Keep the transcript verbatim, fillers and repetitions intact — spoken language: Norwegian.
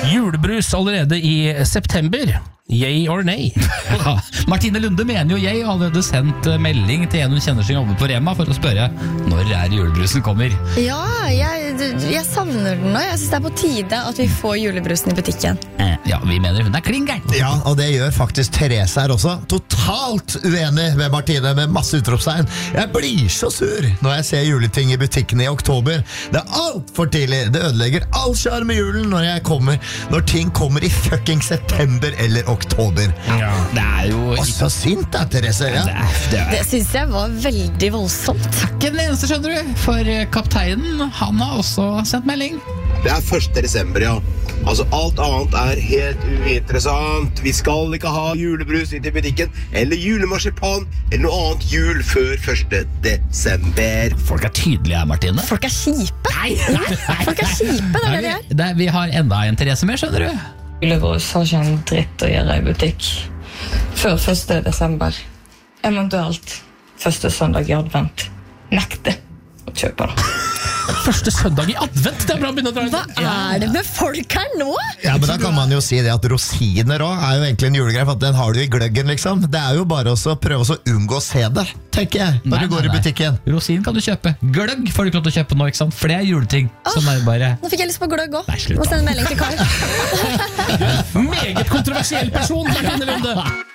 Julebrus allerede i september. Yay or nay? Ja. Martine Lunde mener jo jeg allerede sendt melding til en hun kjenner som jobber på Rema for å spørre når er julebrusen kommer. Ja, jeg, jeg savner den nå. Jeg synes det er på tide at vi får julebrusen i butikken. Ja, vi mener hun er klingeren. Ja, og det gjør faktisk Therese her også. Totalt uenig med Martine med masse utropstegn. Jeg blir så sur når jeg ser juleting i butikken i oktober. Det er alt for tidlig. Det ødelegger all charm i julen når jeg kommer, når ting kommer i fucking september eller oktober. Ja, det er jo Og så sint da, Therese. Ja. Det, er, det, er. Det synes jeg var veldig voldsomt. Ikke den eneste, skjønner du. For kapteinen, han har også sendt melding. Det er første desember, ja. Altså, alt annet er helt uinteressant. Vi skal ikke ha julebrus inn til butikken, eller julemarsipan, eller noe annet jul før første desember. Folk er tydelige her, Martine. Folk er kjipe. Nei, nei, folk er kjipe, det er det de er. Det, vi har enda en Therese med, skjønner du. Julebrus har ikke en dritt å gjøre i butikk før første desember. Eventuelt første søndag i advent. Nekte å kjøpe det. Første søndag i advent, det er bra å begynne å dra inn. Hva er det med folk her nå? Ja, men da kan man jo si det at rosiner også er jo egentlig en julegreie, for at den har du i gløggen, liksom. Det er jo bare å prøve å unngå å se det, tenker jeg, når Nei, du går nei, i nei. butikken. Rosin kan du kjøpe. Gløgg får du ikke lov til å kjøpe nå, ikke sant? For det er juleting. Sånn er det bare. Nå fikk jeg lyst på gløgg også. Nei, slutt Må da. sende melding til Karl. Meget kontroversiell person, Martine Lunde.